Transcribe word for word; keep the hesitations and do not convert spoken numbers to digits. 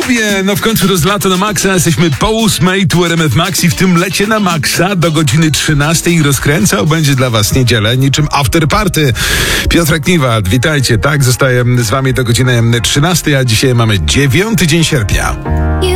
lubię! No w końcu to jest lato na maksa, jesteśmy po ósmej, tu R M F Max i w tym lecie na maksa do godziny trzynastej rozkręcał będzie dla was niedzielę niczym after party. Piotrek Niwald, witajcie, tak? Zostaję z wami do godziny trzynastej, a dzisiaj mamy dziewiąty dzień sierpnia.